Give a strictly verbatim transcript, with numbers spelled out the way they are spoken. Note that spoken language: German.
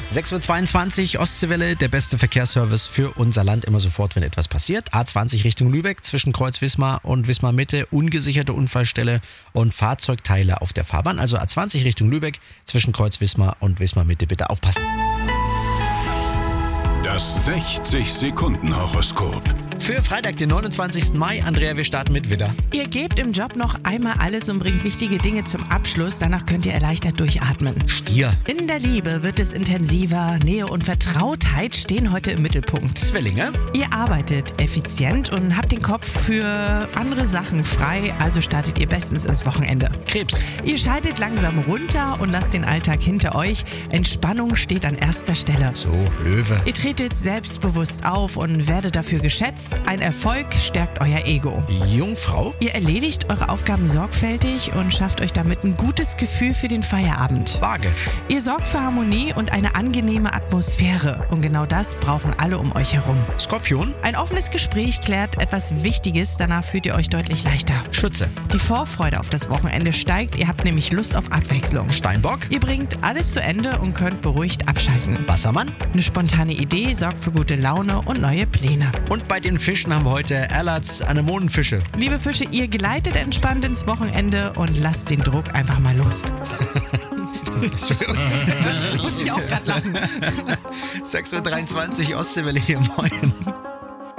sechs Uhr zweiundzwanzig, Ostseewelle, der beste Verkehrsservice für unser Land, immer sofort, wenn etwas passiert. A zwanzig Richtung Lübeck, zwischen Kreuz Wismar und Wismar Mitte, ungesicherte Unfallstelle und Fahrzeugteile auf der Fahrbahn. Also A zwanzig Richtung Lübeck, zwischen Kreuz Wismar und Wismar Mitte, bitte aufpassen. Das sechzig-Sekunden-Horoskop. Für Freitag, den neunundzwanzigsten Mai, Andrea, wir starten mit Widder. Ihr gebt im Job noch einmal alles und bringt wichtige Dinge zum Abschluss. Danach könnt ihr erleichtert durchatmen. Stier. In der Liebe wird es intensiver. Nähe und Vertrautheit stehen heute im Mittelpunkt. Zwillinge. Ihr arbeitet effizient und habt den Kopf für andere Sachen frei, also startet ihr bestens ins Wochenende. Krebs. Ihr schaltet langsam runter und lasst den Alltag hinter euch. Entspannung steht an erster Stelle. So, Löwe. Ihr tretet selbstbewusst auf und werdet dafür geschätzt. Ein Erfolg stärkt euer Ego. Jungfrau. Ihr erledigt eure Aufgaben sorgfältig und schafft euch damit ein gutes Gefühl für den Feierabend. Waage. Ihr sorgt für Harmonie und eine angenehme Atmosphäre. Und genau das brauchen alle um euch herum. Skorpion. Ein offenes Gespräch klärt etwas Wichtiges, danach fühlt ihr euch deutlich leichter. Schütze. Die Vorfreude auf das Wochenende steigt, ihr habt nämlich Lust auf Abwechslung. Steinbock. Ihr bringt alles zu Ende und könnt beruhigt abschalten. Wassermann. Eine spontane Idee sorgt für gute Laune und neue Pläne. Und bei den Fischen haben wir heute Erlatz Anemonenfische. Liebe Fische, ihr gleitet entspannt ins Wochenende und lasst den Druck einfach mal los. Da muss ich auch gerade lachen. sechs Uhr dreiundzwanzig, Ostseewelle hier, moin.